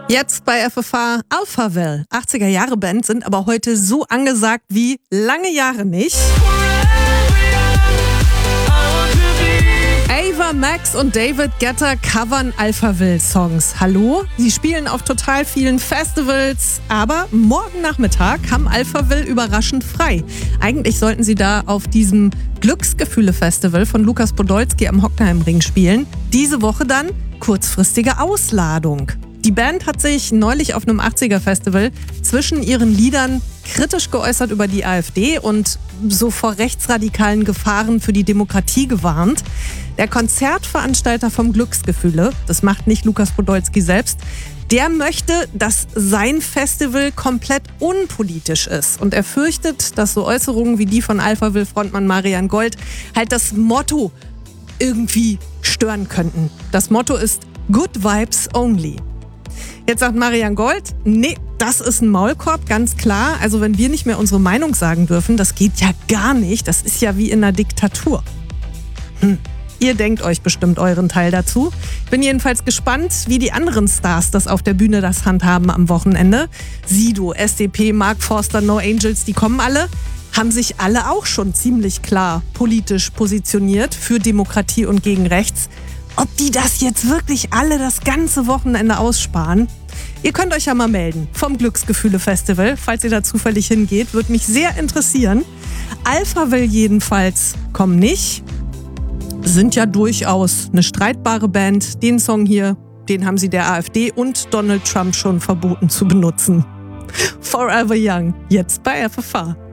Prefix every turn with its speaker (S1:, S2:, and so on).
S1: Jetzt bei FFH Alphaville. 80er-Jahre-Band sind aber heute so angesagt wie lange Jahre nicht. Ava Max und David Guetta covern Alphaville-Songs. Hallo? Sie spielen auf total vielen Festivals, aber morgen Nachmittag haben Alphaville überraschend frei. Eigentlich sollten sie da auf diesem Glücksgefühle-Festival von Lukas Podolski am Hockenheimring spielen. Diese Woche dann kurzfristige Ausladung. Die Band hat sich neulich auf einem 80er-Festival zwischen ihren Liedern kritisch geäußert über die AfD und so vor rechtsradikalen Gefahren für die Demokratie gewarnt. Der Konzertveranstalter vom Glücksgefühle, das macht nicht Lukas Podolski selbst, der möchte, dass sein Festival komplett unpolitisch ist. Und er fürchtet, dass so Äußerungen wie die von Alphaville-Frontmann Marian Gold halt das Motto irgendwie stören könnten. Das Motto ist Good Vibes Only. Jetzt sagt Marian Gold, nee, das ist ein Maulkorb, ganz klar. Also wenn wir nicht mehr unsere Meinung sagen dürfen, das geht ja gar nicht. Das ist ja wie in einer Diktatur. Ihr denkt euch bestimmt euren Teil dazu. Ich bin jedenfalls gespannt, wie die anderen Stars das auf der Bühne das handhaben am Wochenende. Sido, SDP, Mark Forster, No Angels, die kommen alle. Haben sich alle auch schon ziemlich klar politisch positioniert für Demokratie und gegen rechts. Ob die das jetzt wirklich alle das ganze Wochenende aussparen? Ihr könnt euch ja mal melden vom Glücksgefühle-Festival, falls ihr da zufällig hingeht. Würde mich sehr interessieren. Alphaville jedenfalls kommen nicht. Sind ja durchaus eine streitbare Band. Den Song hier, den haben sie der AfD und Donald Trump schon verboten zu benutzen. Forever Young, jetzt bei FFH.